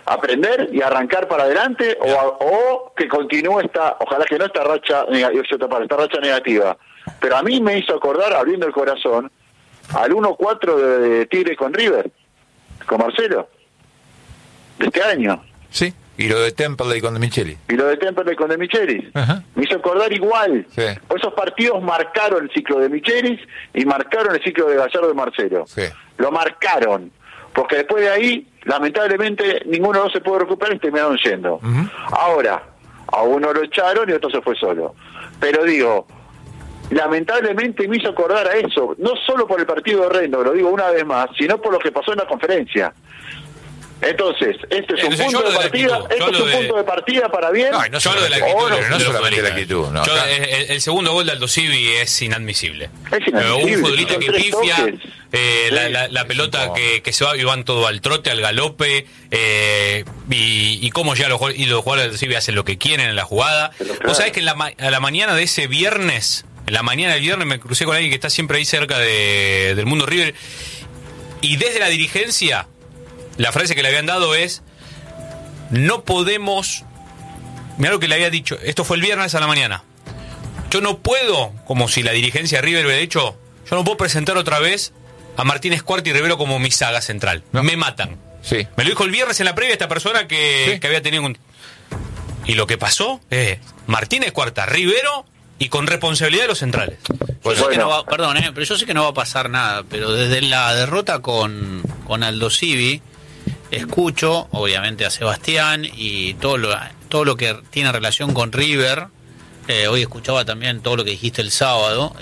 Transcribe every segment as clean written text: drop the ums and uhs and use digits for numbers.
aprender y arrancar para adelante, o que continúe ojalá que no esta racha negativa. Pero a mí me hizo acordar, abriendo el corazón, al 1-4 de Tigre con River, con Marcelo, de este año. Sí, y lo de Temperley con De Michelis. Ajá. Me hizo acordar igual. Sí. Esos partidos marcaron el ciclo de Michelis y marcaron el ciclo de Gallardo y Marcelo. Sí. Lo marcaron. Porque después de ahí, lamentablemente, ninguno de los dos se pudo recuperar y terminaron yendo. Uh-huh. Ahora, a uno lo echaron y otro se fue solo. Pero digo, lamentablemente me hizo acordar a eso, no solo por el partido horrendo, lo digo una vez más, sino por lo que pasó en la conferencia. Entonces, este es un punto de partida, punto de partida para bien. No solo de la actitud, no solamente la actitud. No, el segundo gol de Aldo Civi es inadmisible. Un futbolista que pifia, la pelota que se va y van todo al trote, al galope, y cómo ya los jugadores de Aldo Civi hacen lo que quieren en la jugada. Claro. Vos sabés que a la mañana de ese viernes, en la mañana del viernes me crucé con alguien que está siempre ahí cerca del Mundo River, y desde la dirigencia la frase que le habían dado es: no podemos, mirá lo que le había dicho, esto fue el viernes a la mañana, yo no puedo, como si la dirigencia de River hubiera dicho, yo no puedo presentar otra vez a Martínez Cuarta y Rivero como mi saga central, me matan. Sí. Me lo dijo el viernes en la previa esta persona que había tenido y lo que pasó es Martínez Cuarta, Rivero y con responsabilidad de los centrales. Yo sé que no va, perdón, pero yo sé que no va a pasar nada, pero desde la derrota con Aldo Civi escucho, obviamente, a Sebastián y todo lo que tiene relación con River. Hoy escuchaba también todo lo que dijiste el sábado.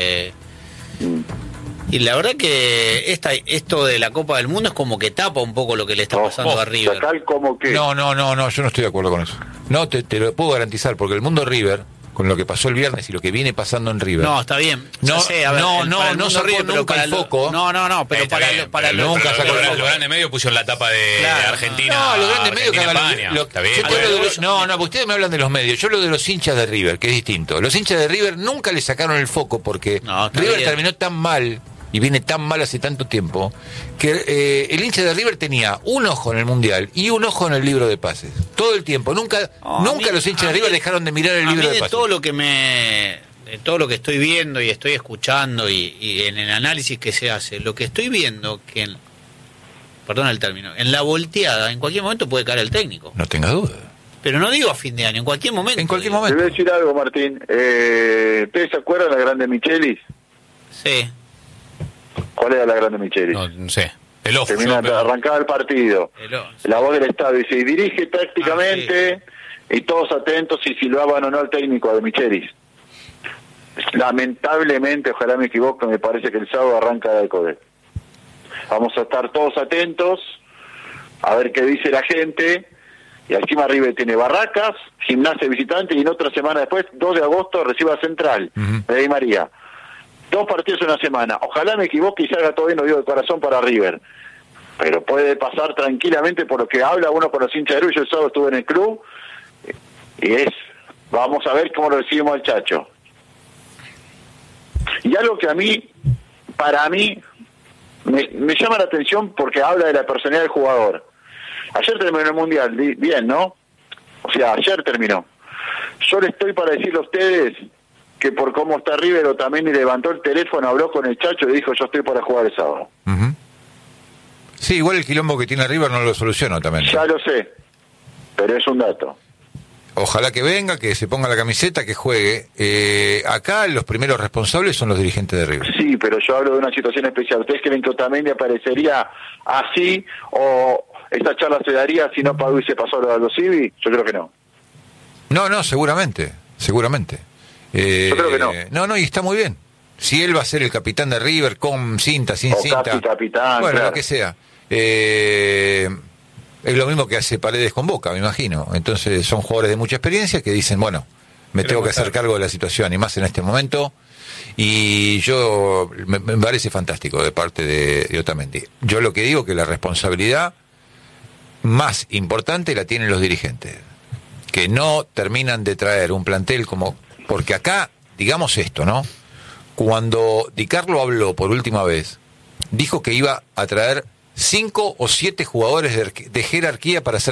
Y la verdad que esto de la Copa del Mundo es como que tapa un poco lo que le está pasando a River. Como que... No, yo no estoy de acuerdo con eso. No, te lo puedo garantizar, porque el mundo River, con lo que pasó el viernes y lo que viene pasando en River. No, está bien. No sacó River, nunca el foco. No, pero para nunca sacó el foco. Los grandes medios pusieron la tapa de Argentina. No, los grandes medios que España. Está bien. Porque ustedes me hablan de los medios. Yo hablo de los hinchas de River, que es distinto. Los hinchas de River nunca le sacaron el foco porque River terminó tan mal y viene tan mal hace tanto tiempo que el hincha de River tenía un ojo en el Mundial y un ojo en el libro de pases todo el tiempo. Nunca los hinchas de River dejaron de mirar el libro de pases. Todo lo que estoy viendo y estoy escuchando y en el análisis que se hace, lo que estoy viendo que perdón el término, en la volteada en cualquier momento puede caer el técnico. No tenga duda. Pero no digo a fin de año, en cualquier momento. En cualquier momento. Te voy a decir algo, Martín. ¿Ustedes se acuerdan de la grande Michelis? Sí. ¿Cuál era la grande Michelis? No sé. El off. Arrancaba el partido. La voz del estadio dice, y dirige tácticamente, y todos atentos si silbaban o no al técnico de Michelis. Lamentablemente, ojalá me equivoque, me parece que el sábado arranca el Codel. Vamos a estar todos atentos a ver qué dice la gente. Y encima River tiene Barracas, Gimnasia visitante, y en otra semana después, 2 de agosto, recibe a Central, de Di María. 2 partidos en una semana. Ojalá me equivoque y salga todo bien, lo digo de corazón, para River. Pero puede pasar tranquilamente por lo que habla uno con los hinchas de River. Yo el sábado estuve en el club y vamos a ver cómo lo recibimos al Chacho. Y algo que para mí, me llama la atención porque habla de la personalidad del jugador. Ayer terminó el Mundial, bien, ¿no? O sea, ayer terminó. Yo le estoy para decirle a ustedes que por cómo está River, Otamendi levantó el teléfono, habló con el Chacho y dijo, yo estoy para jugar el sábado. Uh-huh. Sí, igual el quilombo que tiene River no lo soluciona Otamendi. Ya lo sé, pero es un dato. Ojalá que venga, que se ponga la camiseta, que juegue. Acá los primeros responsables son los dirigentes de River. Sí, pero yo hablo de una situación especial. ¿Ustedes creen que Otamendi aparecería así o esta charla se daría si no Padú y se pasó lo de Aldo Civi? Yo creo que no. No, seguramente. Yo creo que no. No, y está muy bien. Si él va a ser el capitán de River, con cinta, sin cinta. Capitán, bueno, claro. Lo que sea. Es lo mismo que hace Paredes con Boca, me imagino. Entonces son jugadores de mucha experiencia que dicen, bueno, me tengo que hacer cargo de la situación, y más en este momento. Y me parece fantástico de parte de Otamendi. Yo lo que digo que la responsabilidad más importante la tienen los dirigentes, que no terminan de traer un plantel como... Porque acá, digamos esto, ¿no? Cuando Di Carlo habló por última vez, dijo que iba a traer 5 o 7 jugadores de jerarquía para hacer